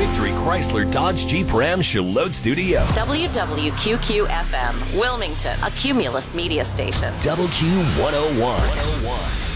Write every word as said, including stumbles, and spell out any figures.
Victory Chrysler Dodge Jeep Ram Charlotte Studio. W W Q Q F M, Wilmington, a Cumulus media station. W Q one oh one.